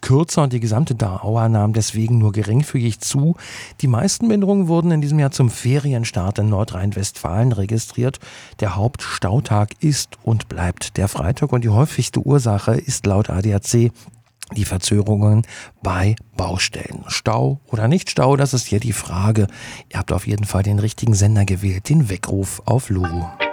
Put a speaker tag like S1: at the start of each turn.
S1: kürzer und die gesamte Dauer nahm deswegen nur geringfügig zu. Die meisten Minderungen wurden in diesem Jahr zum Ferienstart in Nordrhein-Westfalen registriert. Der Hauptstautag ist und bleibt der Freitag und die häufigste Ursache ist laut ADAC die Verzögerungen bei Baustellen. Stau oder nicht Stau, das ist hier die Frage. Ihr habt auf jeden Fall den richtigen Sender gewählt, den Weckruf auf Lulu.